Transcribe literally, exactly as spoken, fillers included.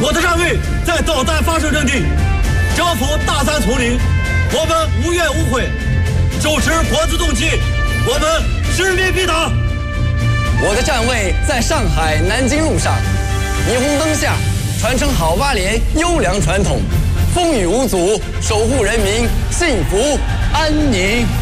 我的站位在导弹发射阵地，征服大山丛林，我们无怨无悔；手持国之重器，我们使命必达。 我的站位在上海南京路上，霓虹灯下传承好八连优良传统，风雨无阻，守护人民幸福安宁。